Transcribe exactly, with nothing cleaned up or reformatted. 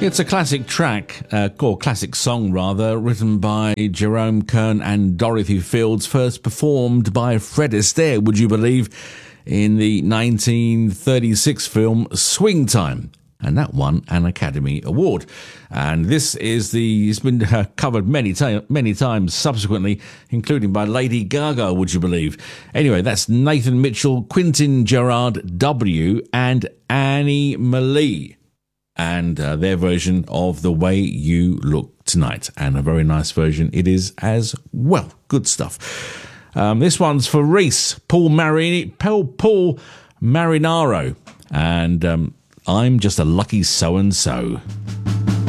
It's a classic track, uh, or classic song rather, written by Jerome Kern and Dorothy Fields, first performed by Fred Astaire, would you believe, in the nineteen thirty-six film Swing Time. And that won an Academy Award. And this is the, it's been uh, covered many, ta- many times subsequently, including by Lady Gaga, would you believe. Anyway, that's Nathan Mitchell, Quentin Gerard W. and Annie Malie. And uh, their version of The Way You Look Tonight. And a very nice version it is as well. Good stuff. Um, this one's for Reese, Paul, Marini, Paul, Paul Marinaro. And um, I'm just a lucky so-and-so.